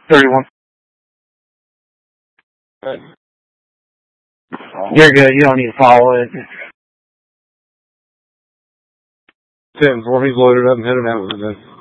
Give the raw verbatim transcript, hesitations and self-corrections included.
thirty-one. Good. You're good. You don't need to follow it. ten four, he's loaded up and headed out with it.